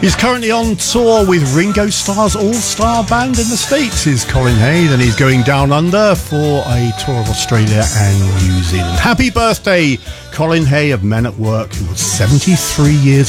He's currently on tour with Ringo Starr's all-star band in the States, is Colin Hay. Then he's going down under for a tour of Australia and New Zealand. Happy birthday, Colin Hay of Men at Work, who was 73 years